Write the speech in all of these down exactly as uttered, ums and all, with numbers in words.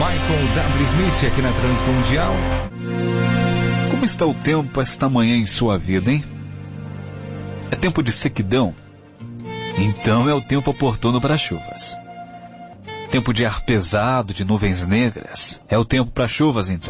Michael W. Smith aqui na Transmundial. Como está o tempo esta manhã em sua vida, hein? É tempo de sequidão? Então é o tempo oportuno para chuvas. Tempo de ar pesado, de nuvens negras. É o tempo para chuvas, então.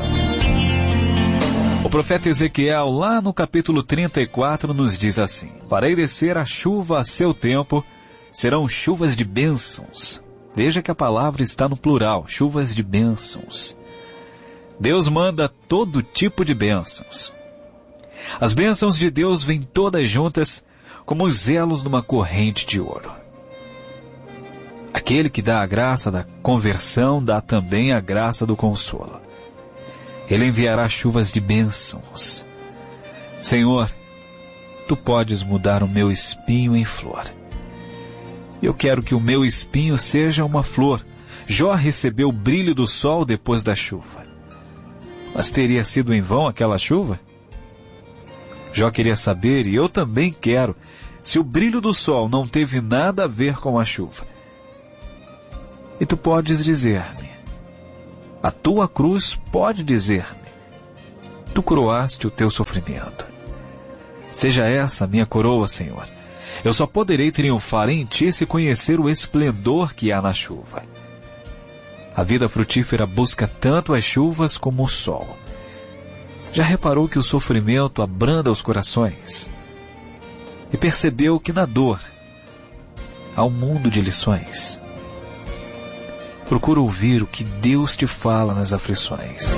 O profeta Ezequiel, lá no capítulo trinta e quatro, nos diz assim: farei descer a chuva a seu tempo, serão chuvas de bênçãos. Veja que a palavra está no plural, chuvas de bênçãos. Deus manda todo tipo de bênçãos. As bênçãos de Deus vêm todas juntas, como os elos numa corrente de ouro. Aquele que dá a graça da conversão, dá também a graça do consolo. Ele enviará chuvas de bênçãos. Senhor, Tu podes mudar o meu espinho em flor. Eu quero que o meu espinho seja uma flor. Jó recebeu o brilho do sol depois da chuva. Mas teria sido em vão aquela chuva? Jó queria saber, e eu também quero, se o brilho do sol não teve nada a ver com a chuva. E tu podes dizer-me, a tua cruz pode dizer-me, tu coroaste o teu sofrimento. Seja essa a minha coroa, Senhor. Eu só poderei triunfar em ti se conhecer o esplendor que há na chuva. A vida frutífera busca tanto as chuvas como o sol. Já reparou que o sofrimento abranda os corações? E percebeu que na dor há um mundo de lições. Procura ouvir o que Deus te fala nas aflições.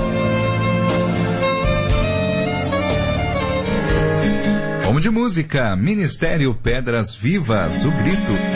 Vamos de música, Ministério Pedras Vivas, o grito.